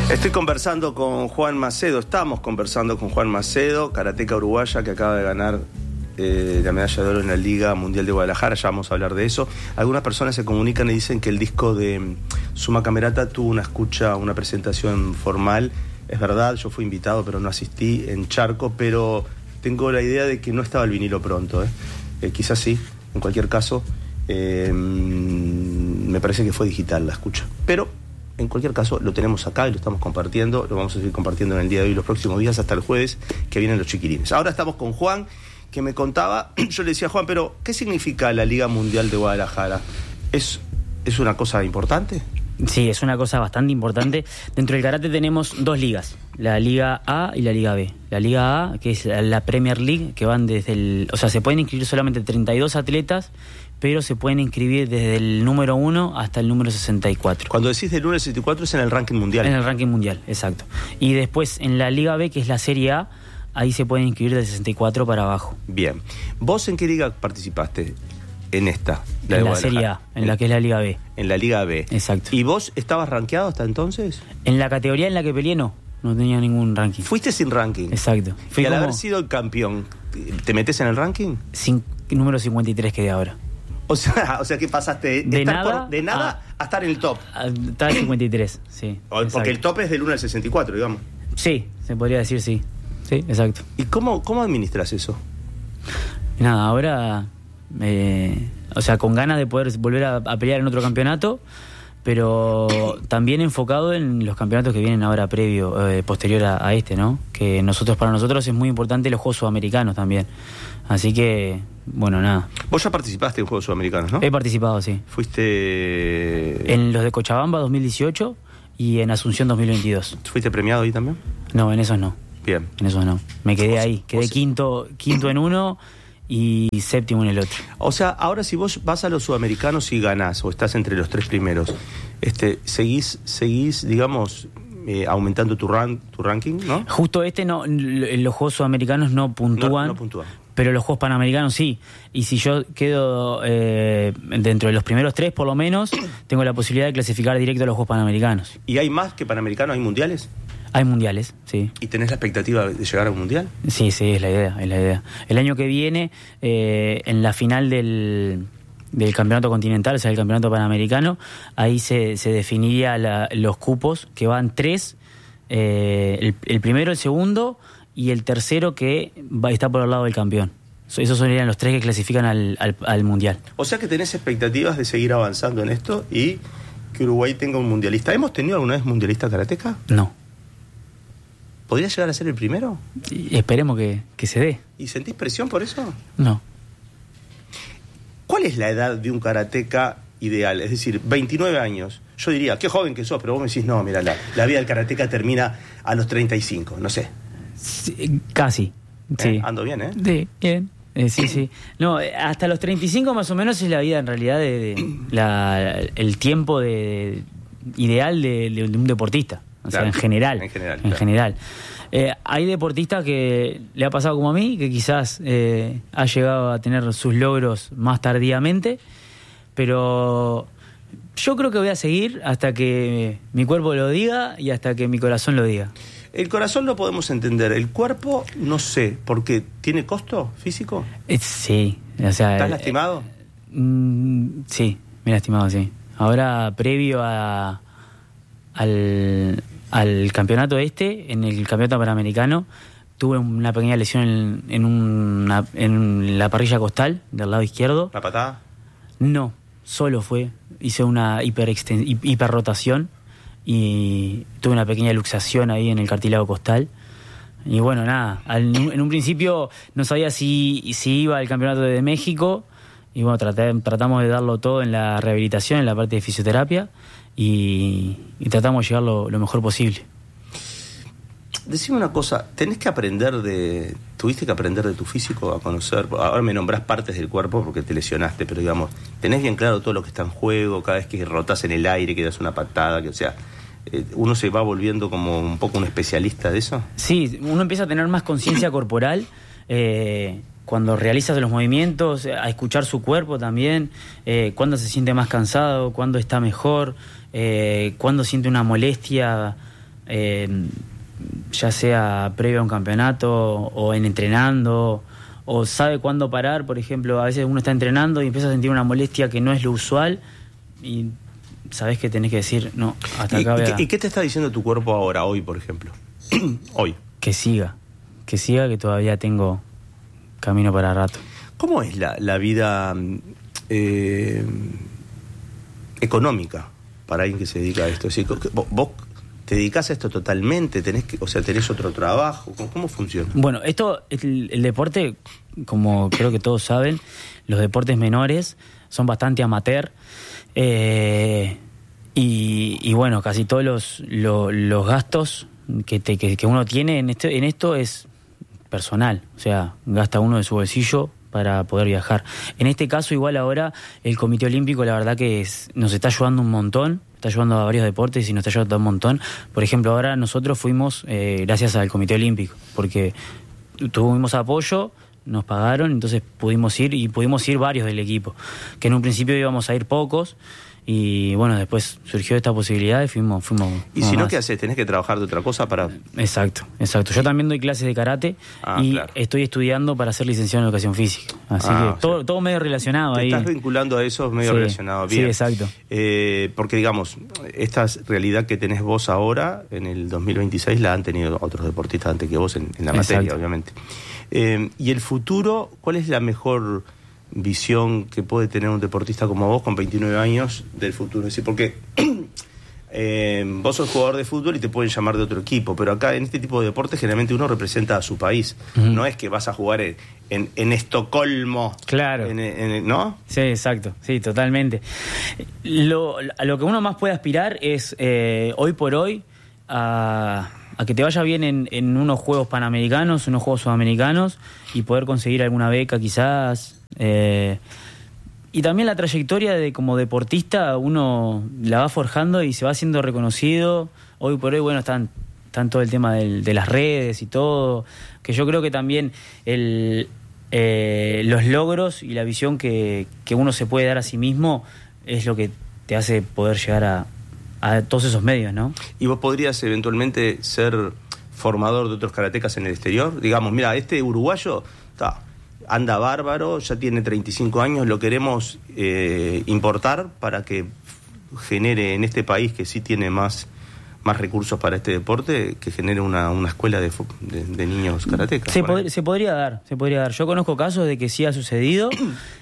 Estoy conversando con Juan Macedo, estamos conversando con Juan Macedo, karateca uruguaya que acaba de ganar la medalla de oro en la Liga Mundial de Guadalajara. Ya vamos a hablar de eso. Algunas personas se comunican y dicen que el disco de Suma Camerata tuvo una escucha, una presentación formal. Es verdad, yo fui invitado pero no asistí en Charco, pero tengo la idea de que no estaba el vinilo pronto. Quizás sí, en cualquier caso me parece que fue digital la escucha, pero en cualquier caso lo tenemos acá y lo estamos compartiendo, lo vamos a seguir compartiendo en el día de hoy, los próximos días, hasta el jueves que vienen los chiquilines. Ahora estamos con Juan, que me contaba, yo le decía a Juan, pero ¿qué significa la Liga Mundial de Guadalajara? ¿Es una cosa importante? Sí, es una cosa bastante importante. Dentro del karate tenemos dos ligas, la Liga A y la Liga B. La Liga A, que es la Premier League, que van desde se pueden inscribir solamente 32 atletas, pero se pueden inscribir desde el número 1 hasta el número 64. Cuando decís del 1 al 64 es en el ranking mundial. En el ranking mundial, exacto. Y después en la Liga B, que es la Serie A, ahí se pueden inscribir del 64 para abajo. Bien. ¿Vos en qué liga participaste? En esta, en la Serie A, en la que es la Liga B. En la Liga B. Exacto. ¿Y vos estabas rankeado hasta entonces? En la categoría en la que peleé no tenía ningún ranking. Fuiste sin ranking. Exacto. Y al haber sido el campeón, ¿te metes en el ranking? Número 53 quedé ahora. O sea que pasaste de nada a estar en el top. Está en 53, sí. Porque el top es del 1 al 64, digamos. Sí, se podría decir sí. Sí, exacto. ¿Y cómo administras eso? Nada, ahora con ganas de poder volver a pelear en otro campeonato, pero también enfocado en los campeonatos que vienen ahora posterior a este, ¿no? Que para nosotros es muy importante los Juegos Sudamericanos también. Así que, bueno, nada. Vos ya participaste en Juegos Sudamericanos, ¿no? He participado, sí. Fuiste... En los de Cochabamba 2018 y en Asunción 2022. ¿Fuiste premiado ahí también? No, en esos no. Bien. En esos no. Me quedé ahí. Quedé quinto en uno y séptimo en el otro. O sea, ahora si vos vas a los Sudamericanos y ganás, o estás entre los 3 primeros, seguís, digamos... aumentando tu ranking, ¿no? Justo los Juegos Sudamericanos no puntúan, pero los Juegos Panamericanos sí. Y si yo quedo dentro de los primeros 3, por lo menos, tengo la posibilidad de clasificar directo a los Juegos Panamericanos. ¿Y hay más que Panamericanos? ¿Hay mundiales? Hay mundiales, sí. ¿Y tenés la expectativa de llegar a un mundial? Sí, es la idea. El año que viene, en la final del campeonato continental, o sea, el campeonato panamericano, ahí se definiría los cupos, que van 3, el primero, el segundo y el tercero que está por el lado del campeón. Esos serían los 3 que clasifican al mundial. O sea que tenés expectativas de seguir avanzando en esto y que Uruguay tenga un mundialista. ¿Hemos tenido alguna vez mundialista karateca? No. ¿Podría llegar a ser el primero? Y esperemos que se dé. ¿Y sentís presión por eso? No. ¿Cuál es la edad de un karateca ideal? Es decir, 29 años. Yo diría, qué joven que sos, pero vos me decís, no, mira, la vida del karateca termina a los 35, no sé. Sí, casi, sí. Ando bien, ¿eh? Sí, bien. Sí. No, hasta los 35 más o menos es la vida, en realidad, el tiempo ideal de un deportista. O sea, en general. Hay deportistas que le ha pasado como a mí, que quizás ha llegado a tener sus logros más tardíamente, pero yo creo que voy a seguir hasta que mi cuerpo lo diga y hasta que mi corazón lo diga. El corazón lo podemos entender, el cuerpo no sé, porque ¿tiene costo físico? Sí, o sea... ¿Estás lastimado? Sí, me he lastimado, sí. Ahora, previo al campeonato en el campeonato panamericano, tuve una pequeña lesión en la parrilla costal del lado izquierdo. ¿La patada? No, solo hice una hiperrotación y tuve una pequeña luxación ahí en el cartílago costal. Y bueno, nada, en un principio no sabía si iba al campeonato de México, y bueno, tratamos de darlo todo en la rehabilitación, en la parte de fisioterapia, y tratamos de llegar lo mejor posible. Decime una cosa, ¿tuviste que aprender de tu físico a conocer? Ahora me nombrás partes del cuerpo porque te lesionaste, pero digamos, ¿tenés bien claro todo lo que está en juego? Cada vez que rotás en el aire, que das una patada, ¿uno se va volviendo como un poco un especialista de eso? Sí, uno empieza a tener más conciencia corporal cuando realizas los movimientos, a escuchar su cuerpo también, cuándo se siente más cansado, cuándo está mejor, cuándo siente una molestia ya sea previo a un campeonato o en entrenando, o sabe cuándo parar. Por ejemplo, a veces uno está entrenando y empieza a sentir una molestia que no es lo usual y sabés que tenés que decir, no, hasta acá. ¿Y qué te está diciendo tu cuerpo ahora, hoy, por ejemplo? Hoy. Que siga, que todavía tengo camino para rato. ¿Cómo es la vida económica para alguien que se dedica a esto? ¿Vos te dedicás a esto totalmente? ¿Tenés otro trabajo? ¿Cómo funciona? Bueno, el deporte, como creo que todos saben, los deportes menores son bastante amateur. Y bueno, casi todos los gastos que uno tiene en esto es personal. O sea, gasta uno de su bolsillo para poder viajar. En este caso, igual ahora, el Comité Olímpico, la verdad que nos está ayudando un montón. Está ayudando a varios deportes y nos está ayudando un montón. Por ejemplo, ahora nosotros fuimos gracias al Comité Olímpico, porque tuvimos apoyo, nos pagaron, entonces pudimos ir varios del equipo, que en un principio íbamos a ir pocos, y bueno, después surgió esta posibilidad y fuimos. ¿Y si no, qué haces? ¿Tenés que trabajar de otra cosa para...? Exacto. Yo también doy clases de karate y claro, estoy estudiando para ser licenciado en educación física. Así que todo medio relacionado ahí. Te estás vinculando a eso medio relacionado. Bien. Sí, exacto. Porque, digamos, esta realidad que tenés vos ahora, en el 2026, la han tenido otros deportistas antes que vos en la materia, obviamente. Y el futuro, ¿cuál es la mejor visión que puede tener un deportista como vos con 29 años del futuro? Es decir, porque vos sos jugador de fútbol y te pueden llamar de otro equipo, pero acá en este tipo de deportes generalmente uno representa a su país. No es que vas a jugar en Estocolmo. Claro. ¿No? Sí, exacto. Sí, totalmente. A lo que uno más puede aspirar es, hoy por hoy, a que te vaya bien en unos Juegos Panamericanos, unos Juegos Sudamericanos, y poder conseguir alguna beca quizás. Y también la trayectoria como deportista uno la va forjando y se va haciendo reconocido. Hoy por hoy, bueno, están todo el tema de las redes y todo, que yo creo que también los logros y la visión que uno se puede dar a sí mismo es lo que te hace poder llegar a todos esos medios, ¿no? ¿Y vos podrías eventualmente ser formador de otros karatecas en el exterior? Digamos, mira, este uruguayo anda bárbaro, ya tiene 35 años, lo queremos importar para que genere en este país, que sí tiene más recursos para este deporte, que genere una escuela de niños karatecas. Se podría dar. Yo conozco casos de que sí ha sucedido.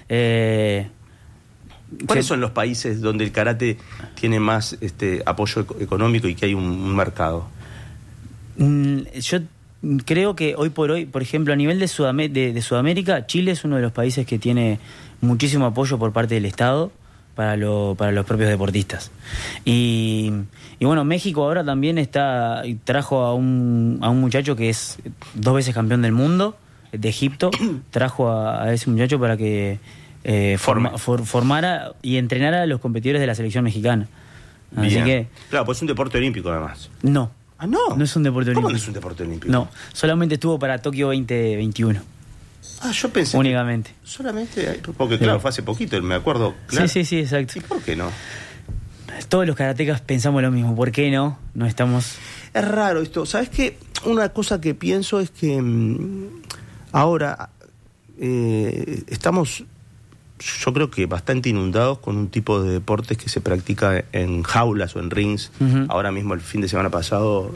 ¿Cuáles son los países donde el karate tiene más apoyo económico y que hay un mercado? Yo creo que hoy por hoy, por ejemplo, a nivel de Sudamérica, Chile es uno de los países que tiene muchísimo apoyo por parte del Estado para los propios deportistas. Y bueno, México ahora también trajo a un muchacho que es 2 veces campeón del mundo, de Egipto, trajo a ese muchacho para que formara y entrenara a los competidores de la selección mexicana. Así Bien. que... Claro, pues es un deporte olímpico además. No. Ah, no. No es un deporte olímpico. ¿Cómo no es un deporte olímpico? No, solamente estuvo para Tokio 2021. Yo pensé únicamente. Solamente, porque claro, fue hace poquito, me acuerdo. Claro. Sí, exacto. ¿Y por qué no? Todos los karatecas pensamos lo mismo. ¿Por qué no? No estamos... Es raro esto. ¿Sabes qué? Una cosa que pienso es que ahora estamos, yo creo que bastante inundados con un tipo de deportes que se practica en jaulas o en rings. Ahora mismo, el fin de semana pasado,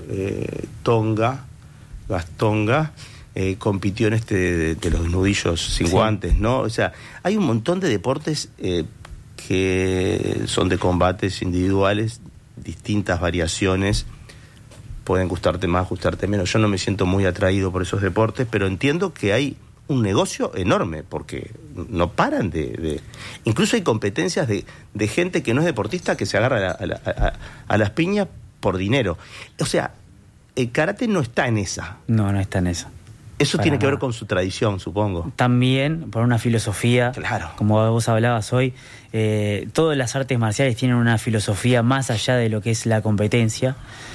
Gastonga compitió en de los nudillos sin guantes, ¿no? O sea, hay un montón de deportes que son de combates individuales, distintas variaciones, pueden gustarte más, gustarte menos. Yo no me siento muy atraído por esos deportes, pero entiendo que hay un negocio enorme, porque no paran incluso hay competencias de gente que no es deportista que se agarra a las piñas por dinero. O sea, el karate no está en esa. No está en esa. Eso tiene que ver con su tradición, supongo. También por una filosofía. Claro. Como vos hablabas hoy, todas las artes marciales tienen una filosofía más allá de lo que es la competencia.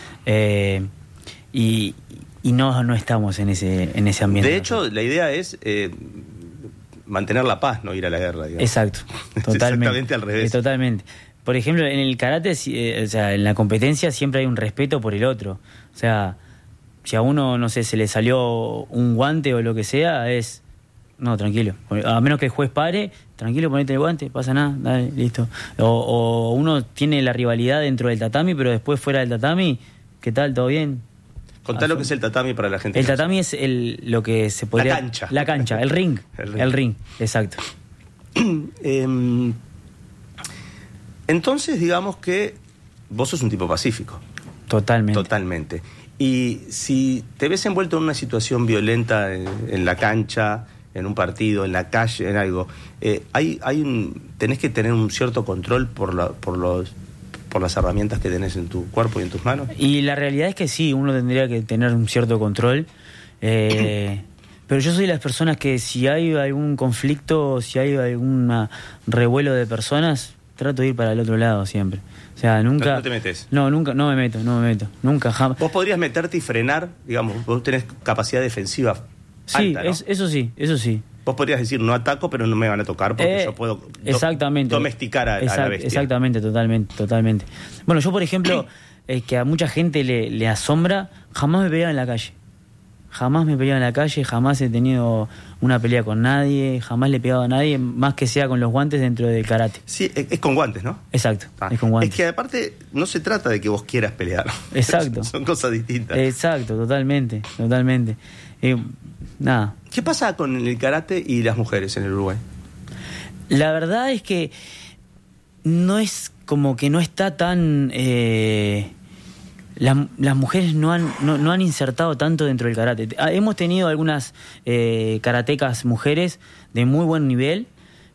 Y no estamos en ese ambiente. De hecho, la idea es mantener la paz, no ir a la guerra, digamos. Exacto, totalmente. Exactamente al revés. Totalmente. por ejemplo, en el karate, o sea, en la competencia siempre hay un respeto por el otro. O sea, si a uno, no sé, se le salió un guante o lo que sea, es... No, tranquilo. A menos que el juez pare, tranquilo, ponete el guante, pasa nada, dale, listo. O uno tiene la rivalidad dentro del tatami, pero después fuera del tatami, ¿qué tal? ¿Todo bien? Contá lo que es el tatami para la gente. El tatami es lo que se podría... La cancha. La cancha, el ring. El ring, exacto. Entonces, digamos que vos sos un tipo pacífico. Totalmente. Y si te ves envuelto en una situación violenta en la cancha, en un partido, en la calle, en algo, tenés que tener un cierto control por las herramientas que tenés en tu cuerpo y en tus manos. Y la realidad es que sí, uno tendría que tener un cierto control. Pero yo soy de las personas que si hay algún conflicto, si hay algún revuelo de personas, trato de ir para el otro lado siempre. O sea, nunca... ¿No te metes? No, nunca, no me meto. Nunca, jamás. Vos podrías meterte y frenar, digamos, vos tenés capacidad defensiva sí, alta, ¿no? Eso sí. Vos podrías decir, no ataco, pero no me van a tocar porque yo puedo domesticar a la bestia. Exactamente, totalmente. Bueno, yo, por ejemplo, que a mucha gente le asombra, jamás me peleaba en la calle. Jamás he tenido una pelea con nadie, jamás le he pegado a nadie, más que sea con los guantes dentro del karate. Sí, es con guantes, ¿no? Exacto, es con guantes. Es que aparte no se trata de que vos quieras pelear. Exacto. Son cosas distintas. Exacto, totalmente. Nada. ¿Qué pasa con el karate y las mujeres en el Uruguay? La verdad es que no es como que no está tan... Las mujeres no han insertado tanto dentro del karate. Hemos tenido algunas karatecas mujeres de muy buen nivel,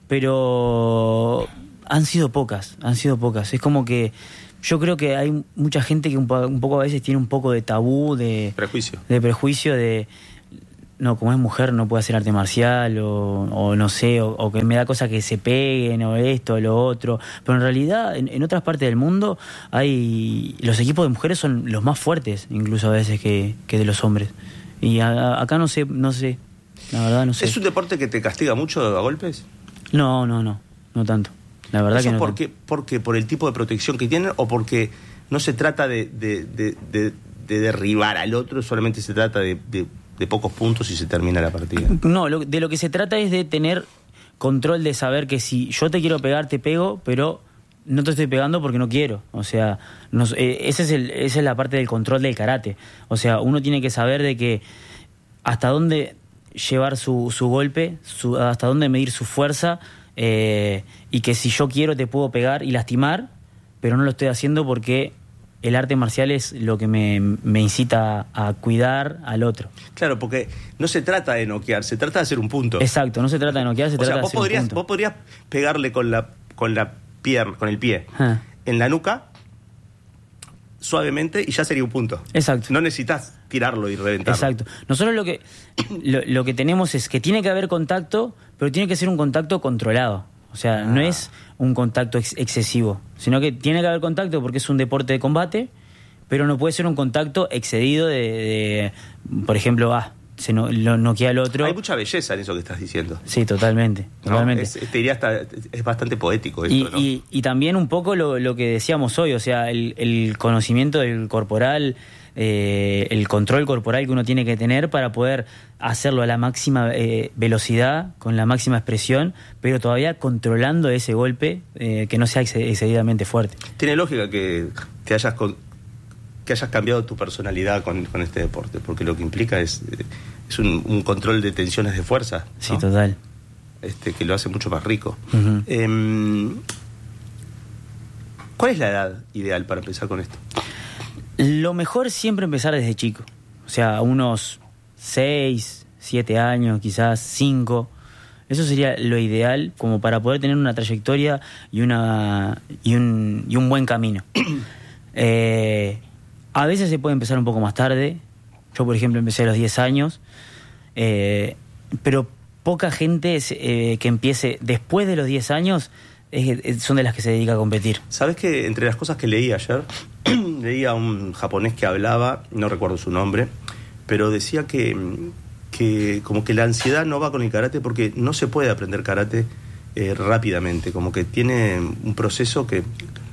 pero han sido pocas. Es como que yo creo que hay mucha gente que un poco a veces tiene un poco de tabú, de prejuicio de... No, como es mujer no puede hacer arte marcial o no sé, o que me da cosa que se peguen o esto o lo otro. Pero en realidad en otras partes del mundo los equipos de mujeres son los más fuertes, incluso a veces que de los hombres. Y acá no sé, la verdad no sé. ¿Es un deporte que te castiga mucho a golpes? No tanto. La verdad que no. ¿Por qué? ¿Por el tipo de protección que tienen o porque no se trata de derribar al otro, solamente se trata de pocos puntos y se termina la partida? No, de lo que se trata es de tener control, de saber que si yo te quiero pegar, te pego, pero no te estoy pegando porque no quiero. O sea, esa es la parte del control del karate. O sea, uno tiene que saber de que hasta dónde llevar su golpe, hasta dónde medir su fuerza, y que si yo quiero te puedo pegar y lastimar, pero no lo estoy haciendo porque... El arte marcial es lo que me incita a cuidar al otro. Claro, porque no se trata de noquear, se trata de hacer un punto. Exacto, no se trata de noquear, se trata de hacer un punto. Vos podrías pegarle con el pie en la nuca suavemente y ya sería un punto. Exacto. No necesitas tirarlo y reventarlo. Exacto. Nosotros lo que tenemos es que tiene que haber contacto, pero tiene que ser un contacto controlado. O sea, no es un contacto excesivo, sino que tiene que haber contacto porque es un deporte de combate, pero no puede ser un contacto excedido de por ejemplo, lo noquea al otro. Hay mucha belleza en eso que estás diciendo. Sí, totalmente. Te diría es bastante poético esto, ¿no? Y también un poco lo que decíamos hoy, o sea, el conocimiento del corporal, el control corporal que uno tiene que tener para poder hacerlo a la máxima velocidad, con la máxima expresión, pero todavía controlando ese golpe, que no sea excesivamente fuerte. Tiene lógica que hayas cambiado tu personalidad con este deporte, porque lo que implica es un control de tensiones de fuerza, ¿no? Sí, total. Que lo hace mucho más rico. Uh-huh. ¿Cuál es la edad ideal para empezar con esto? Lo mejor es siempre empezar desde chico. O sea, unos 6, 7 años, quizás 5. Eso sería lo ideal como para poder tener una trayectoria y un buen camino. A veces se puede empezar un poco más tarde. Yo, por ejemplo, empecé a los 10 años. Pero poca gente que empiece después de los 10 años son de las que se dedica a competir. ¿Sabes que entre las cosas que leí ayer, leía a un japonés que hablaba, no recuerdo su nombre, pero decía que como que la ansiedad no va con el karate porque no se puede aprender karate rápidamente, como que tiene un proceso que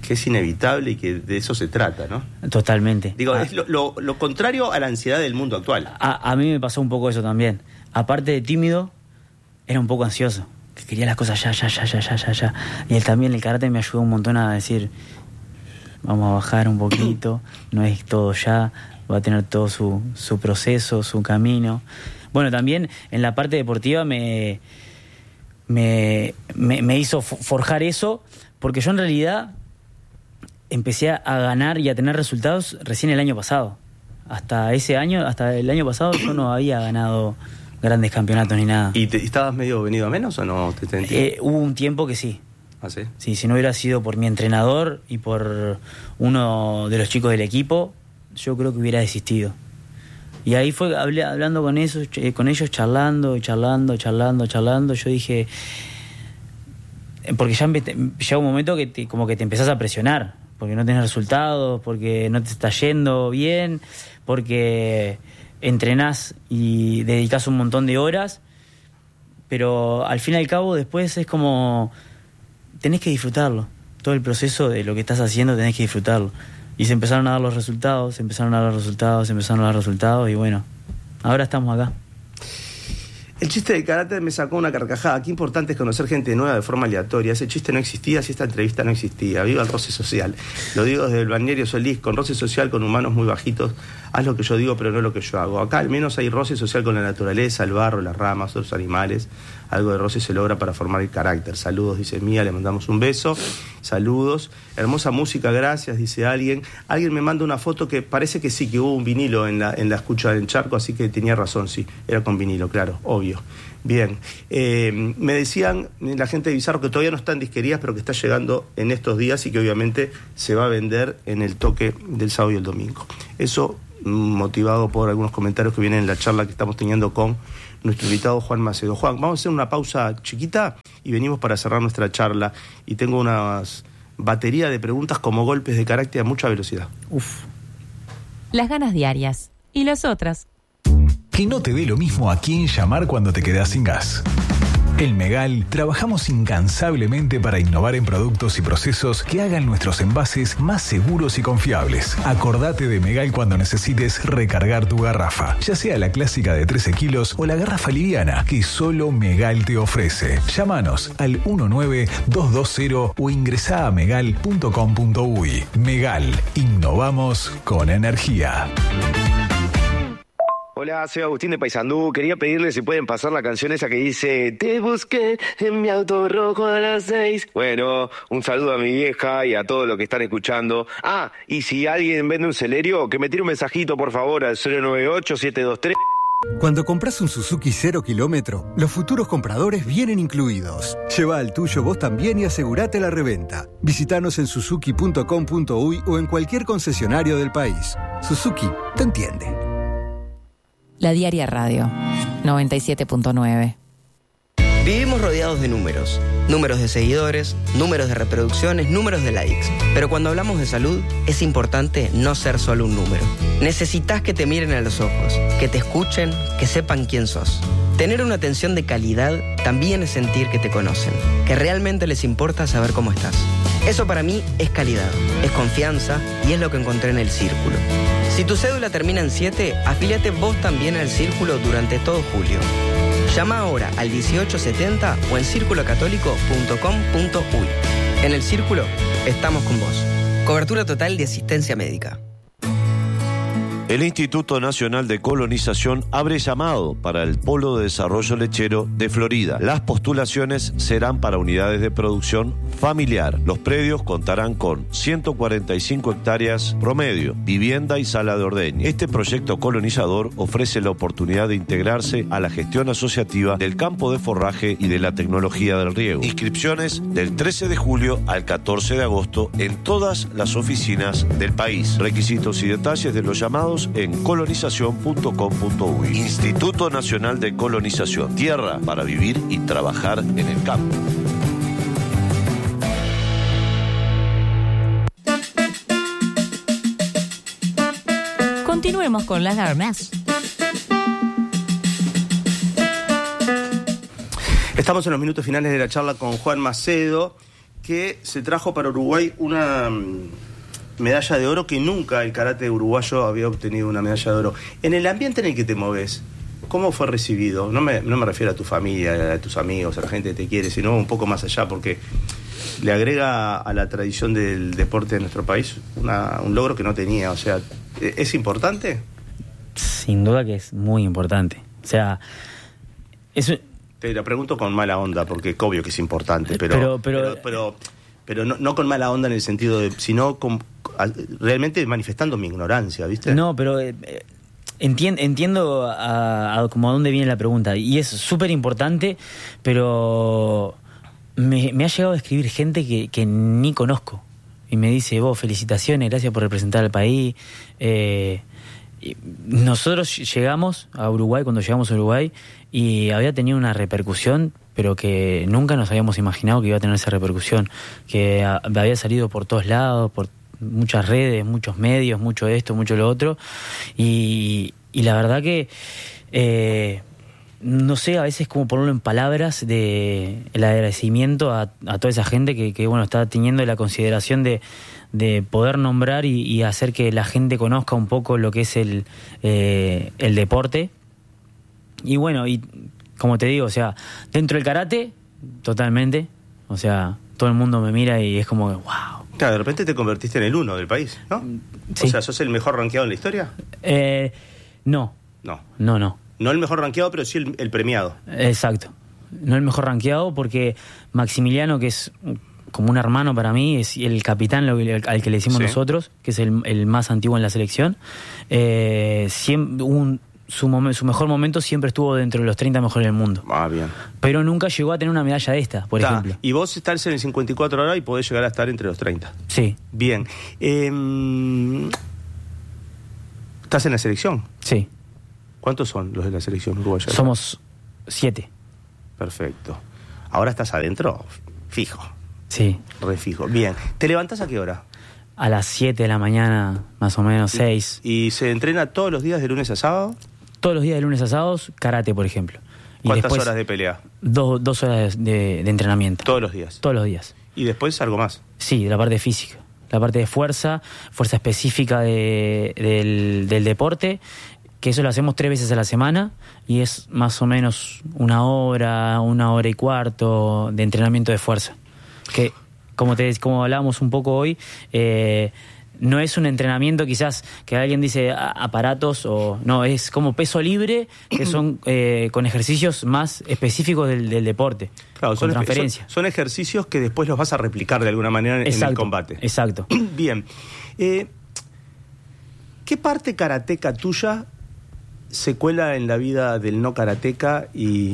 es inevitable y que de eso se trata, ¿no? Totalmente. Digo, es lo contrario a la ansiedad del mundo actual. A mí me pasó un poco eso también. Aparte de tímido, era un poco ansioso. Que quería las cosas ya. Y el karate me ayudó un montón a decir, vamos a bajar un poquito, no es todo ya, va a tener todo su proceso, su camino. Bueno, también en la parte deportiva me hizo forjar eso, porque yo en realidad empecé a ganar y a tener resultados recién el año pasado. Hasta el año pasado yo no había ganado grandes campeonatos ni nada. ¿Y estabas medio venido a menos o no? Hubo un tiempo que sí. ¿Ah, sí? Sí, si no hubiera sido por mi entrenador y por uno de los chicos del equipo, yo creo que hubiera desistido. Y ahí fue hablando con ellos, charlando. Yo dije, porque ya llega un momento que como que te empezás a presionar, porque no tenés resultados, porque no te está yendo bien, porque entrenás y dedicás un montón de horas, pero al fin y al cabo después es como tenés que disfrutarlo. Todo el proceso de lo que estás haciendo tenés que disfrutarlo. Y se empezaron a dar los resultados, y bueno, ahora estamos acá. El chiste del karate me sacó una carcajada. Qué importante es conocer gente nueva de forma aleatoria. Ese chiste no existía si esta entrevista no existía. Viva el roce social. Lo digo desde el balneario Solís, con roce social con humanos muy bajitos. Haz lo que yo digo, pero no lo que yo hago. Acá al menos hay roce social con la naturaleza, el barro, las ramas, otros animales. Algo de roce se logra para formar el carácter. Saludos, dice Mía, le mandamos un beso. Saludos. Hermosa música, gracias, dice alguien. Alguien me manda una foto que parece que sí, que hubo un vinilo en la escucha del charco, así que tenía razón, sí. Era con vinilo, claro, obvio. Bien. Me decían la gente de Bizarro que todavía no está en disquerías, pero que está llegando en estos días y que obviamente se va a vender en el toque del sábado y el domingo. Eso motivado por algunos comentarios que vienen en la charla que estamos teniendo con nuestro invitado Juan Macedo. Juan, vamos a hacer una pausa chiquita y venimos para cerrar nuestra charla. Y tengo unas batería de preguntas como golpes de carácter a mucha velocidad. Las ganas diarias. ¿Y los otros? Que no te dé lo mismo a quién llamar cuando te quedas sin gas. En Megal trabajamos incansablemente para innovar en productos y procesos que hagan nuestros envases más seguros y confiables. Acordate de Megal cuando necesites recargar tu garrafa, ya sea la clásica de 13 kilos o la garrafa liviana que solo Megal te ofrece. Llámanos al 19220 o ingresá a megal.com.uy. Megal, innovamos con energía. Hola, soy Agustín de Paysandú. Quería pedirle si pueden pasar la canción esa que dice te busqué en mi auto rojo a las 6. Bueno, un saludo a mi vieja y a todos los que están escuchando. Ah, y si alguien vende un Celerio, que me tire un mensajito por favor al 098-723. Cuando compras un Suzuki 0 kilómetro, los futuros compradores vienen incluidos. Lleva al tuyo vos también y asegurate la reventa. Visítanos en suzuki.com.uy o en cualquier concesionario del país. Suzuki te entiende. La Diaria Radio 97.9. Vivimos rodeados de números. Números de seguidores, números de reproducciones, números de likes. Pero cuando hablamos de salud, es importante no ser solo un número. Necesitas que te miren a los ojos, que te escuchen, que sepan quién sos. Tener una atención de calidad también es sentir que te conocen, que realmente les importa saber cómo estás. Eso para mí es calidad, es confianza y es lo que encontré en El Círculo. Si tu cédula termina en 7, afíliate vos también al Círculo durante todo julio. Llama ahora al 1870 o en circulocatólico.com.uy. En El Círculo estamos con vos. Cobertura total de asistencia médica. El Instituto Nacional de Colonización abre llamado para el Polo de Desarrollo Lechero de Florida. Las postulaciones serán para unidades de producción familiar. Los predios contarán con 145 hectáreas promedio, vivienda y sala de ordeño. Este proyecto colonizador ofrece la oportunidad de integrarse a la gestión asociativa del campo de forraje y de la tecnología del riego. Inscripciones del 13 de julio al 14 de agosto en todas las oficinas del país. Requisitos y detalles de los llamados en colonización.com.uy. Instituto Nacional de Colonización. Tierra para vivir y trabajar en el campo. Continuemos con las armas. Estamos en los minutos finales de la charla con Juan Macedo que se trajo para Uruguay una medalla de oro que nunca el karate uruguayo había obtenido una medalla de oro. En el ambiente en el que te moves, ¿cómo fue recibido? No me refiero a tu familia, a tus amigos, a la gente que te quiere, sino un poco más allá, porque le agrega a la tradición del deporte de nuestro país un logro que no tenía. O sea, ¿es importante? Sin duda que es muy importante. O sea, eso... Te la pregunto con mala onda, porque es obvio que es importante, pero no con mala onda en el sentido de, sino realmente manifestando mi ignorancia, ¿viste? No, pero entiendo como a dónde viene la pregunta, y es súper importante, pero me ha llegado a escribir gente que ni conozco, y me dice, vos, felicitaciones, gracias por representar al país. Nosotros llegamos a Uruguay, cuando llegamos a Uruguay, y había tenido una repercusión, pero que nunca nos habíamos imaginado que iba a tener esa repercusión, que había salido por todos lados, por muchas redes, muchos medios, mucho esto, mucho lo otro, y la verdad que no sé, a veces como ponerlo en palabras, de el agradecimiento a toda esa gente que bueno, está teniendo la consideración de poder nombrar y hacer que la gente conozca un poco lo que es el deporte. Y bueno, y como te digo, o sea, dentro del karate, totalmente, o sea, todo el mundo me mira y es como que, wow. Claro, de repente te convertiste en el 1 del país, ¿no? Sí. O sea, ¿sos el mejor rankeado en la historia? No. No el mejor rankeado, pero sí el premiado. Exacto. No el mejor rankeado, porque Maximiliano, que es como un hermano para mí, es el capitán al que le decimos nosotros, que es el más antiguo en la selección. Su mejor momento siempre estuvo dentro de los 30 mejores del mundo. Ah, bien. Pero nunca llegó a tener una medalla de esta, por ejemplo. Y vos estás en el 54 ahora y podés llegar a estar entre los 30. Sí. Bien. ¿Estás en la selección? Sí. ¿Cuántos son los de la selección uruguaya? Somos 7. Perfecto. ¿Ahora estás adentro? Fijo. Sí. Re fijo. Bien. ¿Te levantás a qué hora? A las 7 de la mañana, más o menos, 6. ¿Y se entrena todos los días de lunes a sábado? Todos los días de lunes a sábados, karate, por ejemplo. Y ¿cuántas después, horas de pelea? 2 horas de entrenamiento. ¿Todos los días? Todos los días. ¿Y después algo más? Sí, la parte física. La parte de fuerza específica del deporte, que eso lo hacemos 3 veces a la semana, y es más o menos 1 hora y cuarto de entrenamiento de fuerza. Que, como hablábamos un poco hoy, no es un entrenamiento quizás que alguien dice aparatos, o no, es como peso libre, que son con ejercicios más específicos del deporte. Claro, con transferencia. Son ejercicios que después los vas a replicar de alguna manera en el combate. Exacto. Bien. ¿Qué parte karateca tuya se cuela en la vida del no karateca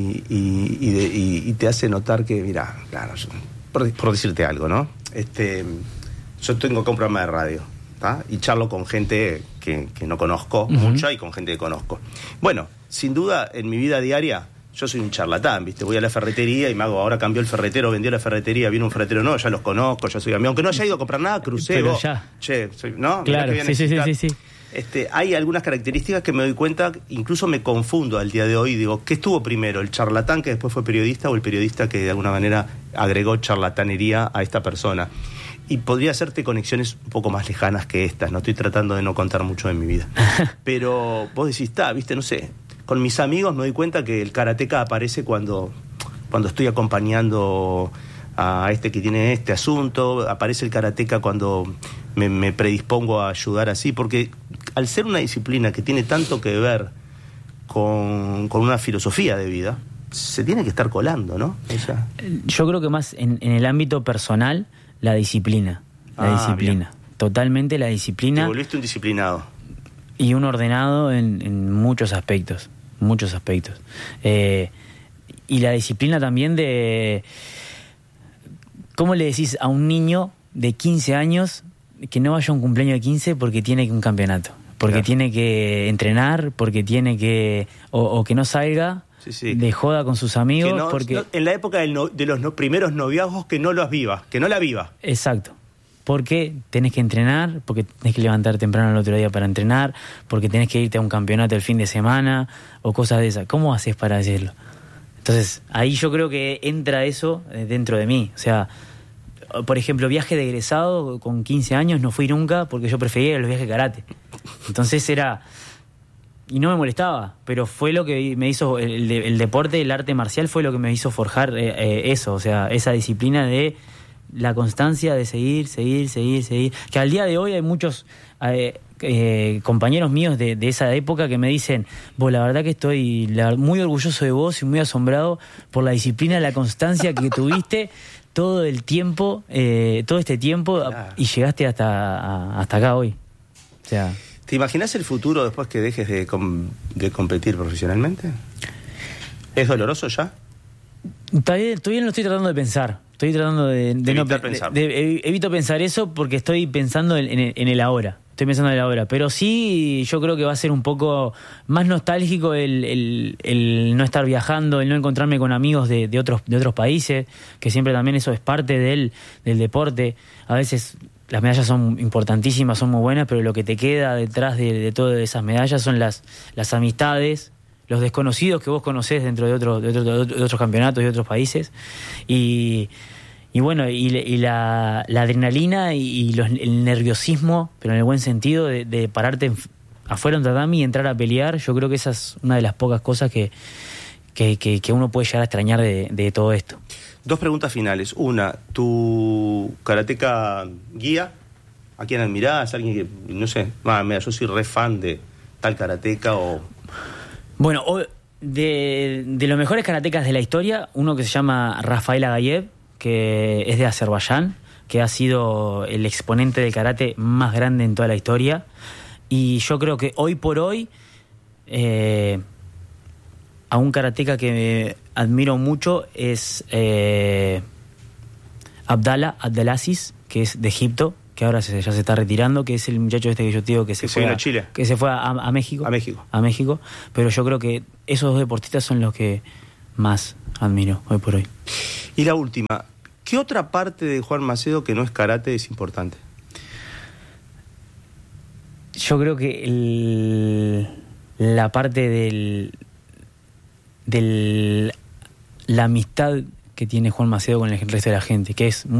y te hace notar que, mira, claro, por decirte algo, ¿no? Yo tengo que un programa de radio, ¿tá? Y charlo con gente que no conozco mucha y con gente que conozco. Bueno, sin duda, en mi vida diaria, yo soy un charlatán, ¿viste? Voy a la ferretería y me hago, ahora cambió el ferretero, vendió la ferretería, viene un ferretero nuevo, ya los conozco, ya soy amigo. Aunque no haya ido a comprar nada, crucé. Pero ya. ¿No? Claro, sí. Hay algunas características que me doy cuenta, incluso me confundo al día de hoy, digo, ¿qué estuvo primero? ¿El charlatán que después fue periodista o el periodista que de alguna manera agregó charlatanería a esta persona? Y podría hacerte conexiones un poco más lejanas que estas, no estoy tratando de no contar mucho de mi vida. Pero vos decís, viste, no sé, con mis amigos me doy cuenta que el karateca aparece cuando estoy acompañando a este que tiene este asunto, aparece el karateca cuando me predispongo a ayudar así, porque al ser una disciplina que tiene tanto que ver con una filosofía de vida, se tiene que estar colando, ¿no? Yo creo que más en el ámbito personal, la disciplina. Bien. Totalmente la disciplina. Te volviste un disciplinado. Y un ordenado en muchos aspectos. Y la disciplina también de... ¿Cómo le decís a un niño de 15 años que no vaya a un cumpleaños de 15 porque tiene un campeonato? Porque tiene que entrenar, porque tiene que... O que no salga de joda con sus amigos. Porque en la época de los primeros noviazgos, que no la viva. Exacto. Porque tenés que entrenar, porque tenés que levantar temprano el otro día para entrenar, porque tenés que irte a un campeonato el fin de semana, o cosas de esas. ¿Cómo haces para hacerlo? Entonces, ahí yo creo que entra eso dentro de mí. O sea, por ejemplo, viaje de egresado con 15 años no fui nunca porque yo prefería los viajes de karate. Entonces y no me molestaba, pero fue lo que me hizo, el deporte, el arte marcial fue lo que me hizo forjar eso, o sea, esa disciplina de la constancia de seguir, que al día de hoy hay muchos compañeros míos de esa época que me dicen, vos, la verdad que estoy muy orgulloso de vos y muy asombrado por la disciplina, la constancia que tuviste todo el tiempo, todo este tiempo, y llegaste hasta acá hoy. O sea, ¿te imaginas el futuro después que dejes de competir profesionalmente? ¿Es doloroso ya? Todavía lo estoy tratando de pensar. Estoy tratando de no pensar. Evito pensar eso porque estoy pensando en el ahora. Estoy pensando en el ahora. Pero sí, yo creo que va a ser un poco más nostálgico el no estar viajando, el no encontrarme con amigos de otros países, que siempre también eso es parte del deporte. A veces las medallas son importantísimas, son muy buenas, pero lo que te queda detrás de todas esas medallas son las amistades, los desconocidos que vos conocés dentro de otros campeonatos y otros países. Y bueno, y la adrenalina y el nerviosismo, pero en el buen sentido, de pararte afuera de un tatami y entrar a pelear. Yo creo que esa es una de las pocas cosas que uno puede llegar a extrañar de todo esto. 2 preguntas finales. Una, ¿tu karateca guía? ¿A quién admirás? ¿Alguien que, no sé, mira, yo soy re fan de tal karateca o...? Bueno, de los mejores karatecas de la historia, uno que se llama Rafael Agayev, que es de Azerbaiyán, que ha sido el exponente del karate más grande en toda la historia. Y yo creo que hoy por hoy, a un karateca que admiro mucho es Abdelaziz, que es de Egipto, que ahora ya se está retirando, que es el muchacho este que yo te digo que se fue a Chile, que se fue a México. A México. Pero yo creo que esos 2 deportistas son los que más admiro hoy por hoy. Y la última, ¿qué otra parte de Juan Macedo que no es karate es importante? Yo creo que la parte la amistad que tiene Juan Macedo con el resto de la gente, que es